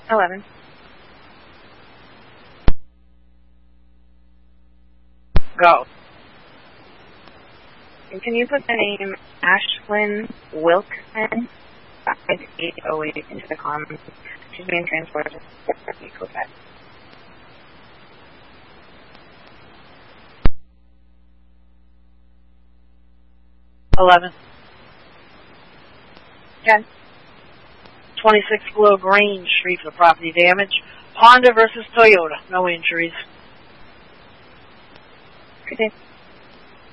11. Go. And can you put the name Ashlyn Wilkman 5808 into the comments? She's being transported to Quebec. 11. 10. 26 below Green Street for property damage. Honda versus Toyota. No injuries. Okay.